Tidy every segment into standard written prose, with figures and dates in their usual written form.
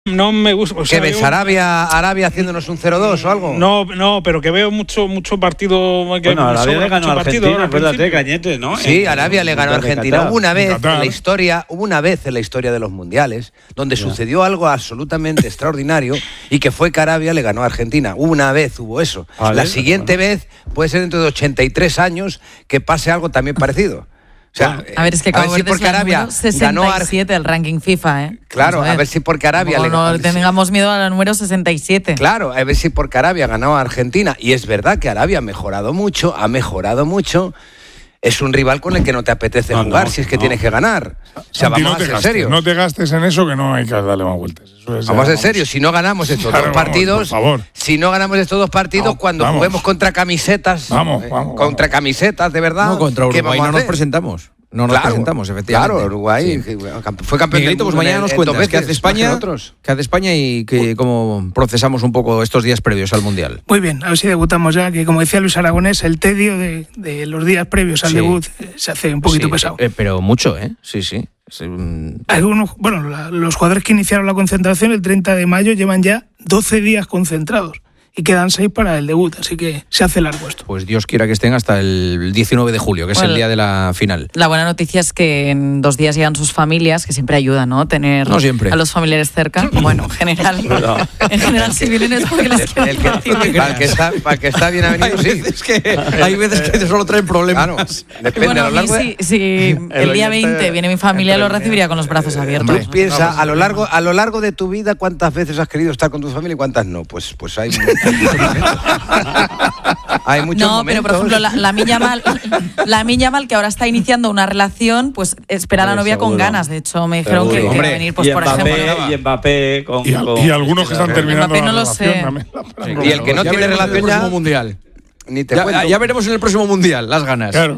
No me gusta. O sea, ¿Qué ves? ¿Arabia haciéndonos un 0-2 o algo? No, pero que veo mucho partido. Bueno, Arabia le ganó a Argentina, acuérdate, Cañete, ¿no? Sí, Arabia le ganó a Argentina. Hubo una vez en la historia de los mundiales donde sucedió algo absolutamente extraordinario y que fue que Arabia le ganó a Argentina. Una vez hubo eso. La siguiente vez puede ser dentro de 83 años que pase algo también parecido. O sea, a ver, es que Cabo Verde es el número 67 el ranking FIFA, ¿eh? Claro, a ver si porque Arabia no tengamos miedo al número 67. Claro, a ver si porque Arabia ganó a Argentina. Y es verdad que Arabia ha mejorado mucho. Es un rival con el que no te apetece jugar si es que tienes que ganar. O sea, vamos a ser serios. No te gastes en eso, que no hay que darle más vueltas. Vamos a ser serios. Si no ganamos estos dos partidos, cuando juguemos contra camisetas, contra camisetas de verdad, contra Uruguay no nos presentamos. No nos presentamos, efectivamente. Claro, Uruguay fue campeón del mundo. Pues mañana nos cuentas qué hace España y cómo procesamos un poco estos días previos al Mundial. Muy bien, a ver si debutamos ya, que como decía Luis Aragonés, el tedio de los días previos al debut se hace un poquito pesado. Pero mucho, ¿eh? Sí. Algunos, los jugadores que iniciaron la concentración el 30 de mayo llevan ya 12 días concentrados. Y quedan 6 para el debut, así que se hace largo esto. Pues Dios quiera que estén hasta el 19 de julio, que es el día de la final. La buena noticia es que en 2 días llegan sus familias, que siempre ayuda, ¿no? Tener a los familiares cerca. Bueno, en general si vienen es porque les quieren para que está bien avenido, hay veces que solo traen problemas. Claro, depende a lo largo si el día 20 viene mi familia, lo recibiría con los brazos abiertos. Pues piensa, a lo largo de tu vida, ¿cuántas veces has querido estar con tu familia y cuántas no? Pues hay hay muchos momentos. Pero por ejemplo la Yamal que ahora está iniciando una relación, pues espera a la novia con ganas. De hecho me dijeron que va a venir, pues por ejemplo. Y Mbappé y algunos que están terminando Mbappé no la lo sé. relación. Y el que no tiene relación ya mundial. Ni te cuento. Ya veremos en el próximo mundial las ganas. Claro.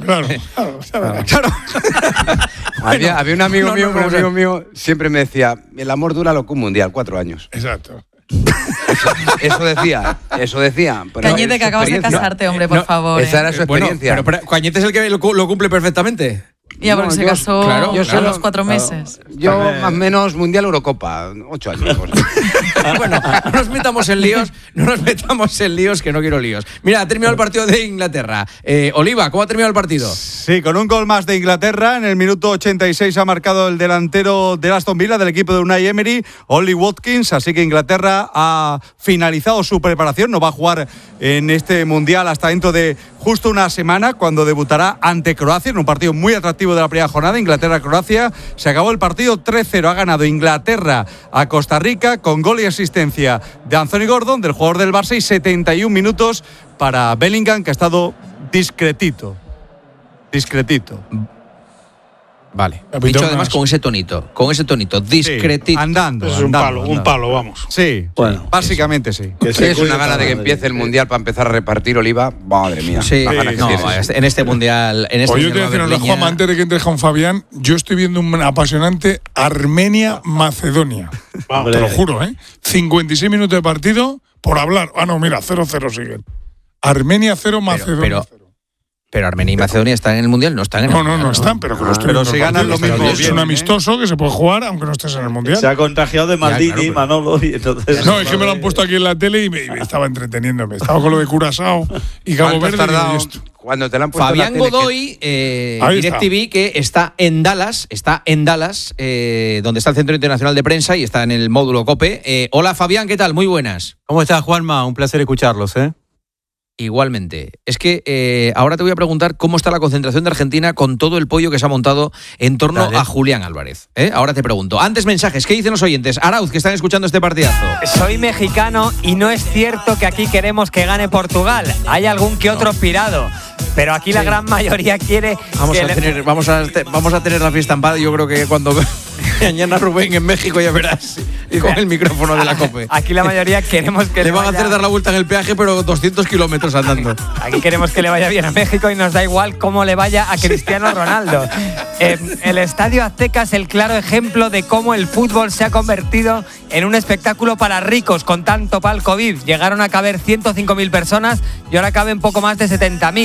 Había un amigo mío siempre me decía, el amor dura lo que un mundial, 4 años. Exacto. Eso decía. Cañete, que acabas de casarte, hombre, por favor. Esa era su experiencia. Pero Cañete es el que lo cumple perfectamente. Ya, porque se casó a los 4 meses. Yo más o menos Mundial Eurocopa, 8 años. Bueno, no nos metamos en líos, que no quiero líos. Mira, ha terminado el partido de Inglaterra. Oliva, ¿cómo ha terminado el partido? Sí, con un gol más de Inglaterra. En el minuto 86 ha marcado el delantero de Aston Villa, del equipo de Unai Emery, Ollie Watkins. Así que Inglaterra ha finalizado su preparación. No va a jugar en este Mundial hasta dentro de justo una semana, cuando debutará ante Croacia en un partido muy atractivo de la primera jornada. Inglaterra-Croacia. Se acabó el partido 3-0. Ha ganado Inglaterra a Costa Rica con gol y asistencia de Anthony Gordon, del jugador del Barça, y 71 minutos para Bellingham, que ha estado discretito. Vale. Dicho además con ese tonito, discretito. Sí, andando. Es un palo, vamos. Sí, bueno, básicamente sí. Es una gana de que empiece el Mundial para empezar a repartir oliva. Madre mía. Sí, en este Mundial. Oye, yo te voy a decir una cosa, antes de que entre Juan Fabián, yo estoy viendo un apasionante Armenia-Macedonia. Te lo juro, 56 minutos de partido por hablar. No, mira, 0-0 siguen. Armenia 0, Macedonia 0. Pero Armenia y Macedonia están en el Mundial, no están en el Mundial. No están, pero que pero si ganan lo mismo. Es un amistoso que se puede jugar aunque no estés en el Mundial. Se ha contagiado de Maldini, Manolo, y entonces... No, es que me lo han puesto aquí en la tele y me estaba entreteniéndome. Estaba con lo de Curazao y Cabo Verde y esto. Cuando te la han puesto Fabián Godoy, DirecTV, que está en Dallas, donde está el Centro Internacional de Prensa y está en el módulo COPE. Hola Fabián, ¿qué tal? Muy buenas. ¿Cómo estás, Juanma? Un placer escucharlos, Igualmente. Es que ahora te voy a preguntar cómo está la concentración de Argentina con todo el pollo que se ha montado en torno a Julián Álvarez. Ahora te pregunto. Antes mensajes, ¿qué dicen los oyentes? Arauz, que están escuchando este partidazo. Soy mexicano y no es cierto que aquí queremos que gane Portugal. Hay algún que otro pirado. Pero aquí la gran mayoría quiere... Vamos a tener la fiesta en paz. Yo creo que cuando mañana Rubén en México ya verás. Y con el micrófono de la COPE. Aquí la mayoría queremos que le van a hacer dar la vuelta en el peaje, pero 200 kilómetros andando. Aquí queremos que le vaya bien a México y nos da igual cómo le vaya a Cristiano Ronaldo. El Estadio Azteca es el claro ejemplo de cómo el fútbol se ha convertido en un espectáculo para ricos con tanto palco VIP. Llegaron a caber 105.000 personas y ahora caben poco más de 70.000.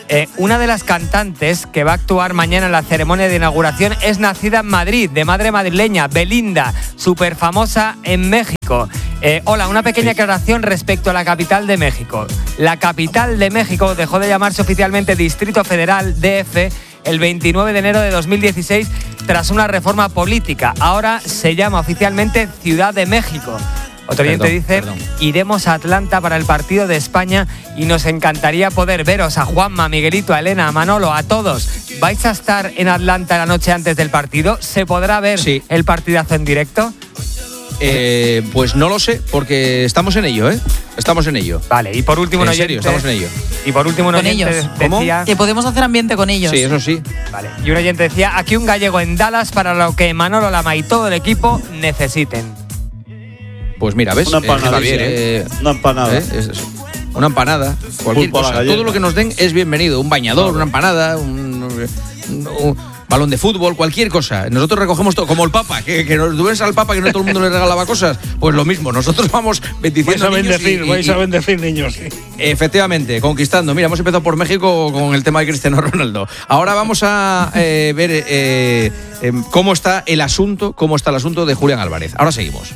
Una de las cantantes que va a actuar mañana en la ceremonia de inauguración es nacida en Madrid, de madre madrileña, Belinda, súper famosa en México. Hola, una pequeña aclaración respecto a la capital de México. La capital de México dejó de llamarse oficialmente Distrito Federal, DF, el 29 de enero de 2016 tras una reforma política. Ahora se llama oficialmente Ciudad de México. Otro oyente dice, iremos a Atlanta para el partido de España y nos encantaría poder veros a Juanma, a Miguelito, a Elena, a Manolo, a todos. ¿Vais a estar en Atlanta la noche antes del partido? ¿Se podrá ver el partidazo en directo? Pues no lo sé, porque estamos en ello, ¿eh? Estamos en ello. Vale, y por último... En serio, estamos en ello. Y por último un oyente decía... Que podemos hacer ambiente con ellos. Sí, eso sí. Vale, y un oyente decía, aquí un gallego en Dallas para lo que Manolo Lama y todo el equipo necesiten. Pues mira, ¿ves? Una empanada. Una empanada. Una empanada, cualquier cosa. Todo lo que nos den es bienvenido. Un bañador, una empanada, un balón de fútbol, cualquier cosa. Nosotros recogemos todo, como el Papa, que tú ves al Papa que no todo el mundo le regalaba cosas. Pues lo mismo, nosotros vamos bendiciendo vais a bendecir niños. Sí. Efectivamente, conquistando. Mira, hemos empezado por México con el tema de Cristiano Ronaldo. Ahora vamos a ver cómo está el asunto de Julián Álvarez. Ahora seguimos.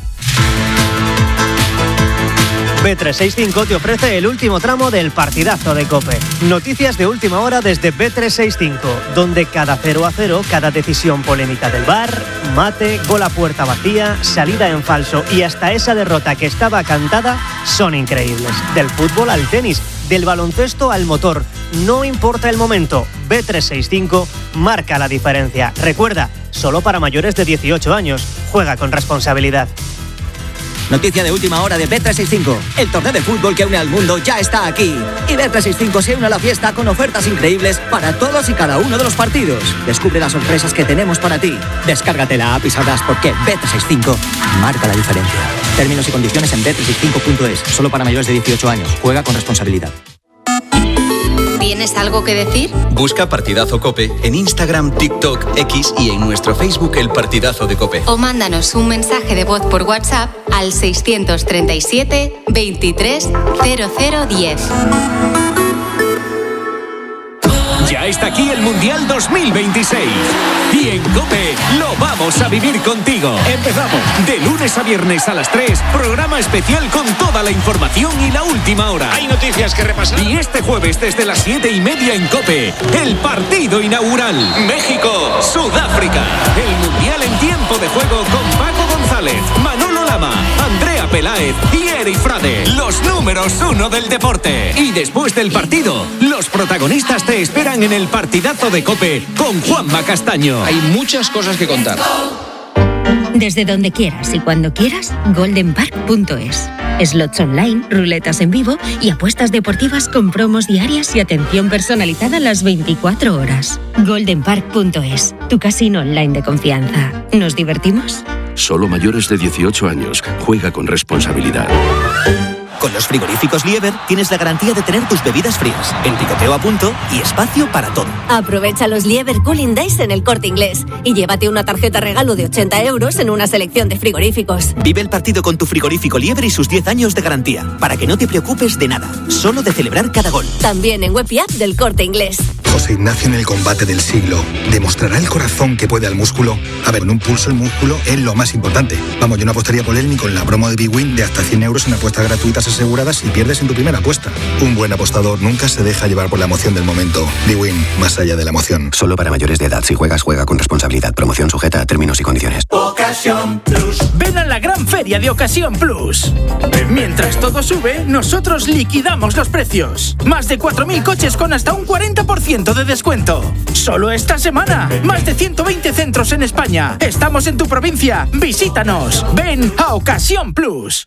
Bet365 te ofrece el último tramo del partidazo de COPE. Noticias de última hora desde Bet365, donde cada 0-0, cada decisión polémica del VAR, mate, gol a puerta vacía, salida en falso y hasta esa derrota que estaba cantada son increíbles. Del fútbol al tenis, del baloncesto al motor, no importa el momento, Bet365 marca la diferencia. Recuerda, solo para mayores de 18 años, juega con responsabilidad. Noticia de última hora de Bet365. El torneo de fútbol que une al mundo ya está aquí. Y Bet365 se une a la fiesta con ofertas increíbles para todos y cada uno de los partidos. Descubre las sorpresas que tenemos para ti. Descárgate la app y sabrás por qué Bet365 marca la diferencia. Términos y condiciones en bet365.es. Solo para mayores de 18 años. Juega con responsabilidad. ¿Tienes algo que decir? Busca Partidazo COPE en Instagram, TikTok, X y en nuestro Facebook El Partidazo de COPE. O mándanos un mensaje de voz por WhatsApp al 637 23 0010. Ya está aquí el Mundial 2026 y en COPE lo vamos a vivir contigo. Empezamos de lunes a viernes a las 3, programa especial con toda la información y la última hora. Hay noticias que repasar. Y este jueves desde las 7:30 en COPE, el partido inaugural. México, Sudáfrica. El Mundial en tiempo de juego con Paco González, Manolo Lama, Andrea Peláez y Eri Frade. Los números 1 del deporte. Y después del partido, los protagonistas te esperan en el partidazo de COPE con Juanma Castaño. Hay muchas cosas que contar. Desde donde quieras y cuando quieras, goldenpark.es. Slots online, ruletas en vivo y apuestas deportivas con promos diarias y atención personalizada las 24 horas. goldenpark.es, tu casino online de confianza. ¿Nos divertimos? Solo mayores de 18 años. Juega con responsabilidad. Con los frigoríficos Lieber tienes la garantía de tener tus bebidas frías, el picoteo a punto y espacio para todo. Aprovecha los Lieber Cooling Days en el Corte Inglés y llévate una tarjeta regalo de 80 euros en una selección de frigoríficos. Vive el partido con tu frigorífico Lieber y sus 10 años de garantía, para que no te preocupes de nada, solo de celebrar cada gol. También en web y app del Corte Inglés. José Ignacio en el combate del siglo. ¿Demostrará el corazón que puede al músculo? A ver, en un pulso el músculo es lo más importante. Vamos, yo no apostaría por él ni con la promo de BWin de hasta 100 euros en apuestas gratuitas aseguradas si pierdes en tu primera apuesta. Un buen apostador nunca se deja llevar por la emoción del momento. BWin, más allá de la emoción. Solo para mayores de edad. Si juegas, juega con responsabilidad. Promoción sujeta a términos y condiciones. Ocasión Plus. Ven a la gran feria de Ocasión Plus. Mientras todo sube, nosotros liquidamos los precios. Más de 4.000 coches con hasta un 40% de descuento. Solo esta semana. Más de 120 centros en España. Estamos en tu provincia. Visítanos. Ven a Ocasión Plus.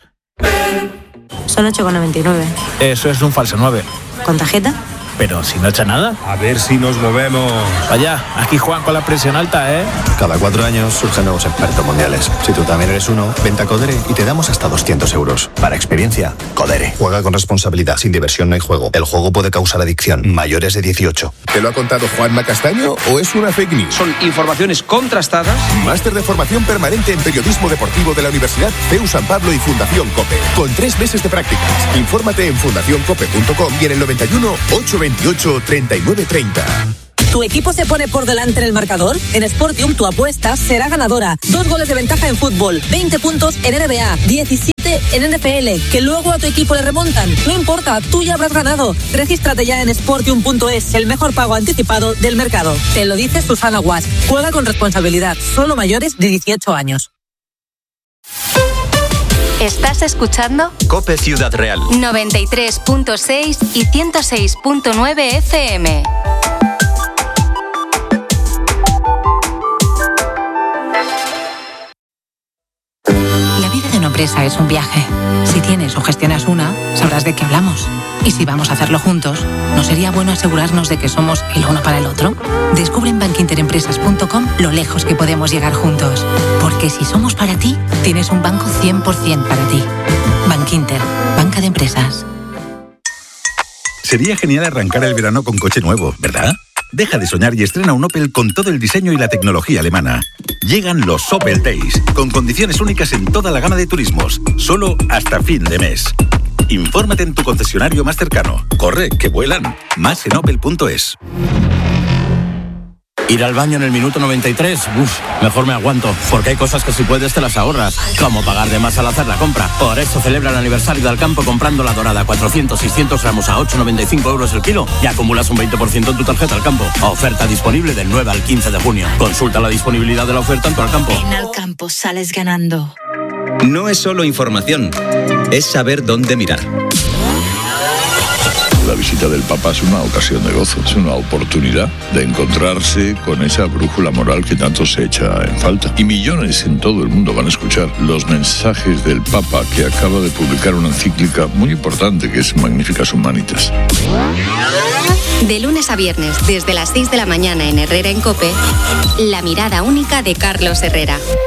Son 8,99. Eso es un falso 9. ¿Con tarjeta? Pero si no echa nada. A ver si nos movemos. Vaya, aquí Juan con la presión alta, ¿eh? Cada 4 años surgen nuevos expertos mundiales. Si tú también eres uno, vente a Codere y te damos hasta 200 euros. Para experiencia, Codere. Juega con responsabilidad. Sin diversión no hay juego. El juego puede causar adicción. Mayores de 18. ¿Te lo ha contado Juanma Castaño o es una fake news? Son informaciones contrastadas. Máster de formación permanente en periodismo deportivo de la Universidad CEU San Pablo y Fundación COPE. Con 3 meses de prácticas. Infórmate en fundacioncope.com y en el 91 820 628 39 30. ¿Tu equipo se pone por delante en el marcador? En Sportium tu apuesta será ganadora. 2 goles de ventaja en fútbol, 20 puntos en NBA, 17 en NFL, que luego a tu equipo le remontan. No importa, tú ya habrás ganado. Regístrate ya en Sportium.es, el mejor pago anticipado del mercado. Te lo dice Susana Guas. Juega con responsabilidad, solo mayores de 18 años. ¿Estás escuchando? COPE Ciudad Real. 93.6 y 106.9 FM. La vida de una empresa es un viaje. Si tienes o gestionas una, sabrás de qué hablamos. Y si vamos a hacerlo juntos, ¿no sería bueno asegurarnos de que somos el uno para el otro? Descubre en bankinterempresas.com lo lejos que podemos llegar juntos. Porque si somos para ti, tienes un banco 100% para ti. Bankinter, banca de empresas. Sería genial arrancar el verano con coche nuevo, ¿verdad? Deja de soñar y estrena un Opel con todo el diseño y la tecnología alemana. Llegan los Opel Days, con condiciones únicas en toda la gama de turismos, solo hasta fin de mes. Infórmate en tu concesionario más cercano. Corre, que vuelan. Más en opel.es. Ir al baño en el minuto 93, mejor me aguanto, porque hay cosas que si puedes te las ahorras, como pagar de más al hacer la compra. Por eso celebra el aniversario de Alcampo comprando la dorada 400-600 gramos a 8,95 euros el kilo y acumulas un 20% en tu tarjeta Alcampo. Oferta disponible del 9 al 15 de junio. Consulta la disponibilidad de la oferta en tu Alcampo. En Alcampo sales ganando. No es solo información, es saber dónde mirar. La visita del Papa es una ocasión de gozo, es una oportunidad de encontrarse con esa brújula moral que tanto se echa en falta. Y millones en todo el mundo van a escuchar los mensajes del Papa, que acaba de publicar una encíclica muy importante que es Magnificas Humanitas. De lunes a viernes, desde las 6 de la mañana en Herrera en COPE, la mirada única de Carlos Herrera.